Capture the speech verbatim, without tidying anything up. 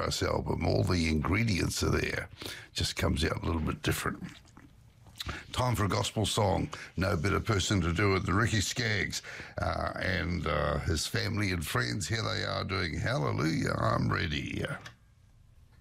bluegrass album. All the ingredients are there. Just comes out a little bit different. Time for a gospel song. No better person to do it than Ricky Skaggs uh, and uh, his family and friends. Here they are doing Hallelujah, I'm Ready.